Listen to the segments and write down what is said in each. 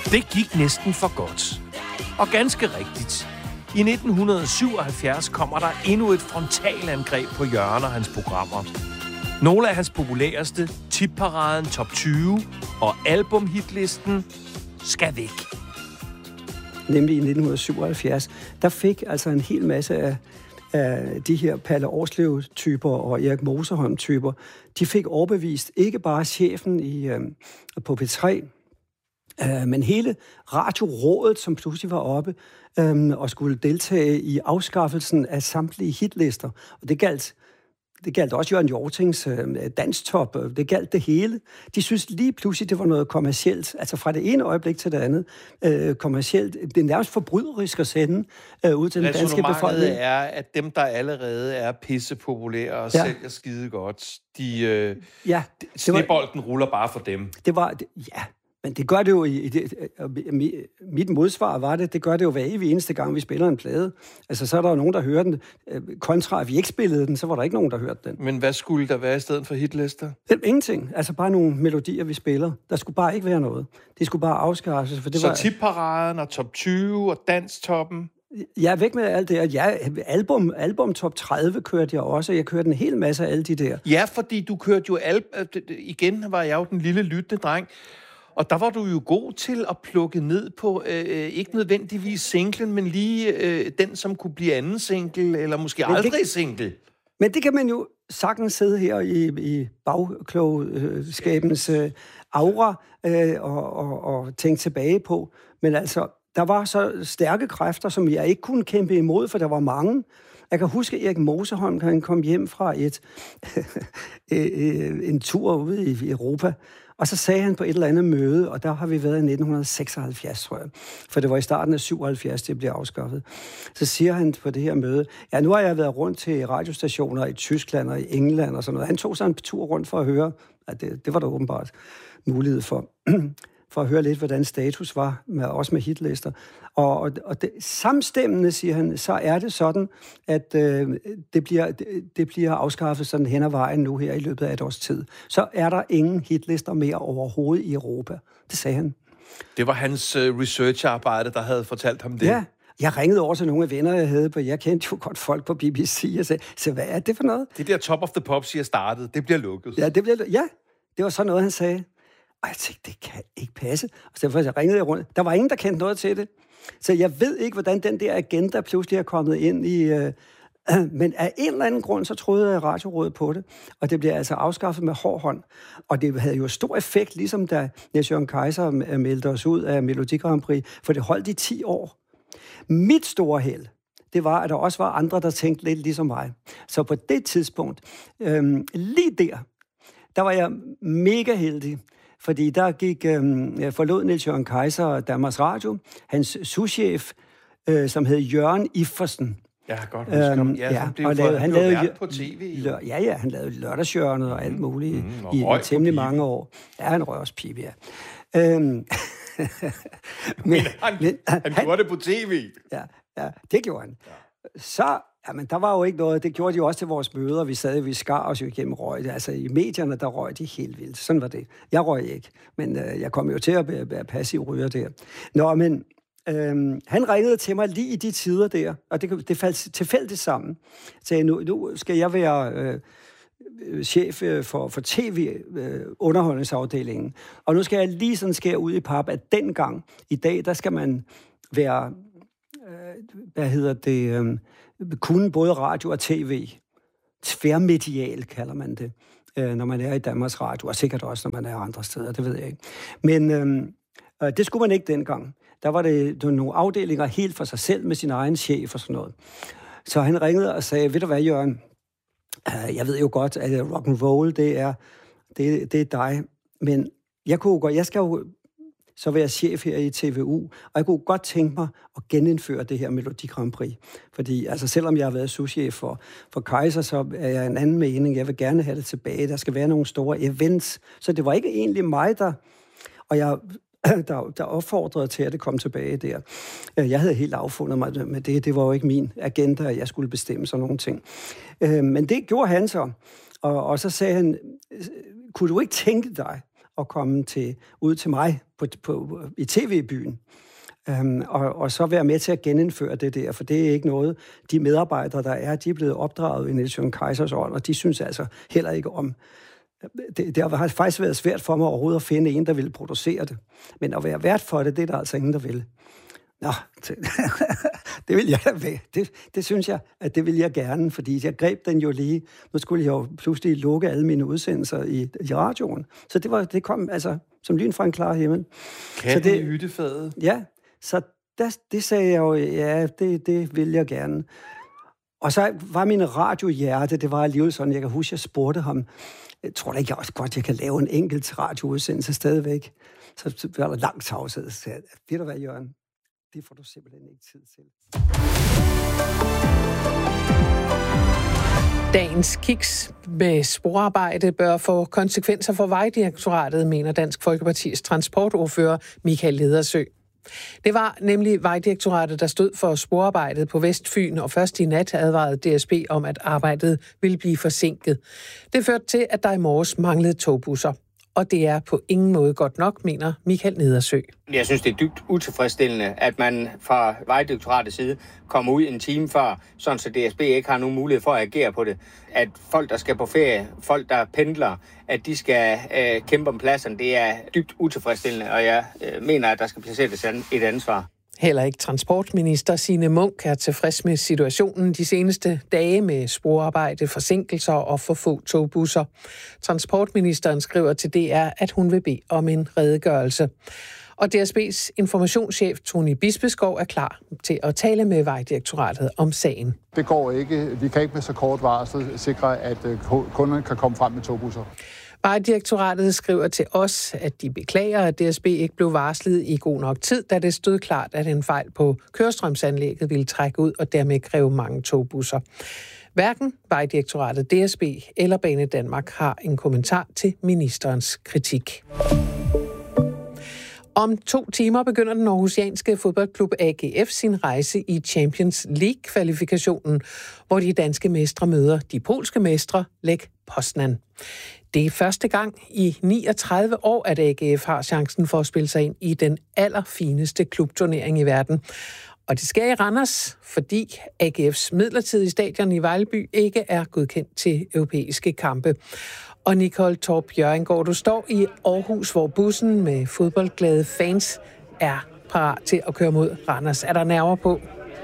Det gik næsten for godt. Og ganske rigtigt. I 1977 kommer der endnu et frontalangreb på Jørgen og hans programmer. Nogle af hans populæreste, Tipparaden Top 20 og albumhitlisten skal væk. Nemlig i 1977, der fik altså en hel masse af de her Palle Årslev-typer og Erik Moserholm-typer, de fik overbevist ikke bare chefen på P3, men hele radiorådet, som pludselig var oppe og skulle deltage i afskaffelsen af samtlige hitlister. Og det galt også Jørgen Hjortings danstop, det galt det hele. De synes lige pludselig, det var noget kommercielt, altså fra det ene øjeblik til det andet, kommercielt. Det er nærmest forbryderisk at sende ud til den danske befolkning. Er, at dem, der allerede er pissepopulære og sælger skide godt, snebolden ruller bare for dem. Men det gør det jo, mit modsvar var det gør det jo hver evig eneste gang, vi spiller en plade. Altså, så er der jo nogen, der hører den. Kontra, at vi ikke spillede den, så var der ikke nogen, der hørte den. Men hvad skulle der være i stedet for hitlister? Ingenting. Altså, bare nogle melodier, vi spiller. Der skulle bare ikke være noget. Det skulle bare afskaffes. For det så Tipparaden og Top 20 og Danstoppen? Jeg er væk med alt det. Ja, album Top 30 kørte jeg også. Jeg kørte en hel masse af alle de der. Ja, fordi du kørte jo igen var jeg jo den lille lyttende dreng. Og der var du jo god til at plukke ned på, ikke nødvendigvis singlen, men lige den, som kunne blive anden single, eller måske aldrig single. Men det kan man jo sagtens sidde her i bagklogskabens aura og tænke tilbage på. Men altså, der var så stærke kræfter, som jeg ikke kunne kæmpe imod, for der var mange. Jeg kan huske, Erik Moserholm, han kom hjem fra en tur ude i Europa, og så sagde han på et eller andet møde, og der har vi været i 1976, tror jeg, for det var i starten af 77, det blev afskaffet. Så siger han på det her møde, ja, nu har jeg været rundt til radiostationer i Tyskland og i England og sådan noget. Han tog sig en tur rundt for at høre, at det var der åbenbart mulighed for at høre lidt, hvordan status var, også med hitlister. Og det, samstemmende, siger han, så er det sådan, at det bliver afskaffet sådan hen ad vejen nu her i løbet af et års tid. Så er der ingen hitlister mere overhovedet i Europa. Det sagde han. Det var hans researcharbejde, der havde fortalt ham det? Ja. Jeg ringede over til nogle af venner, jeg havde, for jeg kendte jo godt folk på BBC, og sagde, så hvad er det for noget? Det der Top of the Pops, jeg startede, det bliver lukket. Ja, det var sådan noget, han sagde. Og jeg tænkte, det kan ikke passe. Og derfor jeg ringede rundt. Der var ingen, der kendte noget til det. Så jeg ved ikke, hvordan den der agenda pludselig er kommet ind i... Men af en eller anden grund, så troede Radiorådet på det. Og det blev altså afskaffet med hård hånd. Og det havde jo stor effekt, ligesom da Niels Jørgen Kaiser meldte os ud af Melodi Grand Prix. For det holdt i 10 år. Mit store held, det var, at der også var andre, der tænkte lidt ligesom mig. Så på det tidspunkt, lige der var jeg mega heldig. Fordi der forlod Niels Jørgen Kaiser Danmarks Radio, hans souschef, som hed Jørgen Iffersen. Ja, godt huske ham. Han lavede på tv. Han lavede Lørdagshjørnet og alt muligt i temmelig mange år. Ja, han røg også pibe, ja. men han gjorde det på tv. Ja, det gjorde han. Ja. Så... Jamen, der var jo ikke noget. Det gjorde de jo også til vores møder. Vi skar os jo igennem røg. Altså, i medierne, der røg de helt vildt. Sådan var det. Jeg røg ikke, men jeg kom jo til at være passiv ryger der. Nå, men han ringede til mig lige i de tider der, og det faldt tilfældigt sammen. Så nu skal jeg være chef for tv-underholdningsafdelingen. Og nu skal jeg lige sådan skære ud i pap, at dengang, i dag, der skal man være... kunne både radio og tv. Tværmedial kalder man det, når man er i Danmarks Radio, og sikkert også, når man er andre steder, det ved jeg ikke. Men det skulle man ikke dengang. Der var det nogle afdelinger helt for sig selv med sin egen chef og sådan noget. Så han ringede og sagde, ved du hvad, Jørgen, jeg ved jo godt, at rock'n'roll, det er dig, men jeg skal jo så var jeg chef her i TVU, og jeg kunne godt tænke mig at genindføre det her Melodi Grand Prix. Fordi altså, selvom jeg har været souschef for Kaiser, så er jeg en anden mening. Jeg vil gerne have det tilbage. Der skal være nogle store events. Så det var ikke egentlig mig, der opfordrede til, at det kom tilbage der. Jeg havde helt affundet mig med det. Det var jo ikke min agenda, at jeg skulle bestemme sådan nogle ting. Men det gjorde han så. Og så sagde han, kunne du ikke tænke dig at komme ud til mig i TV-byen. Og så være med til at genindføre det der, for det er ikke noget. De medarbejdere, der er, de er blevet opdraget i Niels Jørgen Kaisers ånd, og de synes altså heller ikke om. Det har faktisk været svært for mig overhovedet at finde en, der ville producere det. Men at være vært for det, det er der altså ingen, der vil. Nå, det vil jeg det synes jeg, at det vil jeg gerne, fordi jeg greb den jo lige. Nu skulle jeg jo pludselig lukke alle mine udsendelser i radioen. Så det kom altså som lyn fra en klar himmel. Katten i hyttefadet. Ja, så det sagde jeg jo, ja, det vil jeg gerne. Og så var min radiohjerte, det var alligevel sådan, jeg kan huske, jeg spurgte ham, jeg tror da ikke også godt, jeg kan lave en enkelt radioudsendelse stadigvæk. Så var der langt tavshed, så sagde jeg, ved du hvad, Jørgen? Det får du simpelthen ikke tid til. Dagens kiks med sporarbejde bør få konsekvenser for Vejdirektoratet, mener Dansk Folkepartis transportordfører Michael Ledersø. Det var nemlig Vejdirektoratet, der stod for sporarbejdet på Vestfyn, og først i nat advarede DSB om, at arbejdet ville blive forsinket. Det førte til, at der i morges manglede togbusser. Og det er på ingen måde godt nok, mener Michael Nedersø. Jeg synes, det er dybt utilfredsstillende, at man fra Vejdirektoratets side kommer ud en time før, sådan så DSB ikke har nogen mulighed for at agere på det. At folk, der skal på ferie, folk, der pendler, at de skal kæmpe om pladserne, det er dybt utilfredsstillende, og jeg mener, at der skal placeres et ansvar. Heller ikke transportminister Signe Munk er tilfreds med situationen de seneste dage med sporarbejde, forsinkelser og for få togbusser. Transportministeren skriver til DR, at hun vil bede om en redegørelse. Og DSB's informationschef Tony Bispeskov er klar til at tale med Vejdirektoratet om sagen. Det går ikke. Vi kan ikke med så kort varsel sikre, at kunderne kan komme frem med togbusser. Vejdirektoratet skriver til os, at de beklager, at DSB ikke blev varslet i god nok tid, da det stod klart, at en fejl på kørestrømsanlægget ville trække ud og dermed kræve mange togbusser. Hverken Vejdirektoratet, DSB eller Banedanmark har en kommentar til ministerens kritik. Om 2 timer begynder den aarhusianske fodboldklub AGF sin rejse i Champions League-kvalifikationen, hvor de danske mestre møder de polske mestre Lech Poznan. Det er første gang i 39 år, at AGF har chancen for at spille sig ind i den allerfineste klubturnering i verden. Og det sker i Randers, fordi AGF's midlertidige stadion i Vejlby ikke er godkendt til europæiske kampe. Og Nicole Torp Jørgengaard, du står i Aarhus, hvor bussen med fodboldglade fans er parat til at køre mod Randers. Er der nerver på?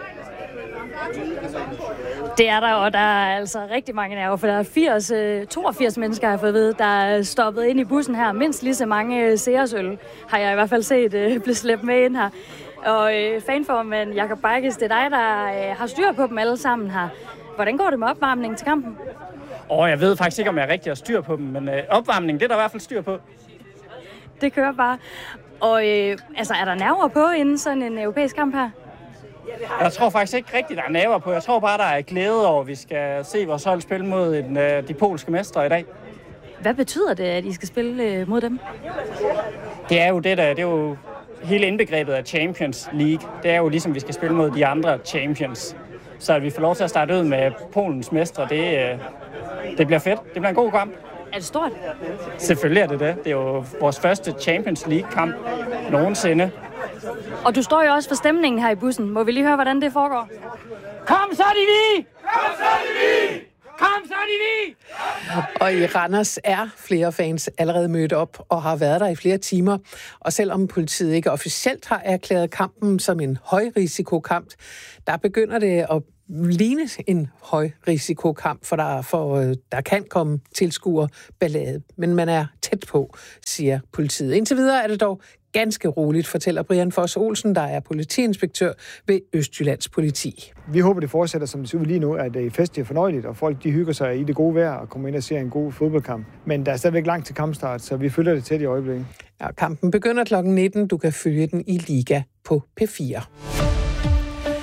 Det er der, og der er altså rigtig mange nerver, for der er 82 mennesker, har jeg fået at vide, der er stoppet ind i bussen her. Mindst lige så mange Seersøl har jeg i hvert fald set blive slæbt med ind her. Og fanformand Jakob Bajkes, det er dig, der har styr på dem alle sammen her. Hvordan går det med opvarmningen til kampen? Jeg ved faktisk ikke, om jeg rigtig har styr på dem, men opvarmning, det er der i hvert fald styr på. Det kører bare. Og er der nerver på inden sådan en europæisk kamp her? Jeg tror faktisk ikke rigtigt, der er nerver på. Jeg tror bare, der er glæde over, at vi skal se vores hold spille mod de polske mestre i dag. Hvad betyder det, at I skal spille mod dem? Det er jo det er jo hele indbegrebet af Champions League. Det er jo ligesom, vi skal spille mod de andre champions. Så at vi får lov til at starte ud med Polens mestre, det bliver fedt. Det bliver en god kamp. Er det stort? Selvfølgelig er det det. Det er jo vores første Champions League-kamp nogensinde. Og du står jo også for stemningen her i bussen. Må vi lige høre, hvordan det foregår? Kom så, de vi! Kom så, de vi! Kom så, de vi! Og i Randers er flere fans allerede mødt op og har været der i flere timer. Og selvom politiet ikke officielt har erklæret kampen som en højrisikokamp, der begynder det at ligne en højrisikokamp, for der kan komme tilskuerballade. Men man er tæt på, siger politiet. Indtil videre er det dog ganske roligt, fortæller Brian Foss Olsen, der er politiinspektør ved Østjyllands Politi. Vi håber, det fortsætter, som det ser ud lige nu, at det er festligt og fornøjeligt, og folk de hygger sig i det gode vejr og kommer ind og ser en god fodboldkamp. Men der er stadigvæk langt til kampstart, så vi følger det tæt i øjeblikket. Ja, kampen begynder kl. 19. Du kan følge den i Liga på P4.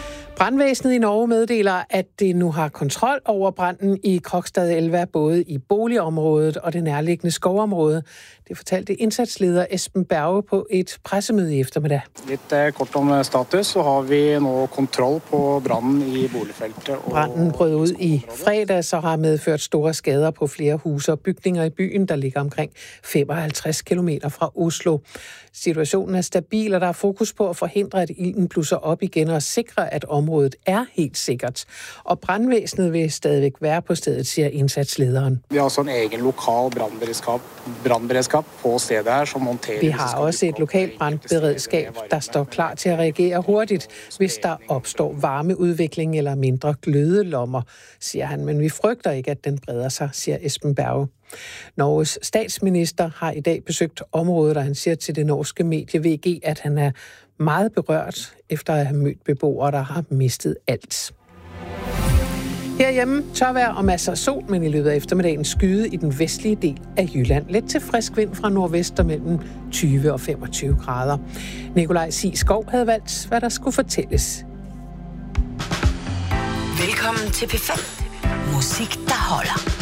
Brandvæsenet i Norge meddeler, at det nu har kontrol over branden i Krokstad Elva, både i boligområdet og det nærliggende skovområde. Det fortalte indsatsleder Esben Berge på et pressemøde i eftermiddag. Lidt kort om status, så har vi nu kontrol på branden i boligfeltet. Branden brød ud i fredags og har medført store skader på flere huse og bygninger i byen, der ligger omkring 55 kilometer fra Oslo. Situationen er stabil, og der er fokus på at forhindre, at ilden blusser op igen og sikre, at området er helt sikkert. Og brandvæsenet vil stadigvæk være på stedet, siger indsatslederen. Vi har også en egen lokal brandberedskab på stedet her, som håndterer... Vi har også et lokalt brandberedskab, der står klar til at reagere hurtigt, hvis der opstår varmeudvikling eller mindre glødelommer, siger han. Men vi frygter ikke, at den breder sig, siger Esben Berge. Norges statsminister har i dag besøgt området, og han siger til det norske medie VG, at han er meget berørt efter at have mødt beboere, der har mistet alt. Herhjemme tørvejr og masser af sol, men i løbet af eftermiddagen skyde i den vestlige del af Jylland. Let til frisk vind fra nordvest og mellem 20 og 25 grader. Nikolaj Sieskov havde valgt, hvad der skulle fortælles. Velkommen til P5. Musik, der holder.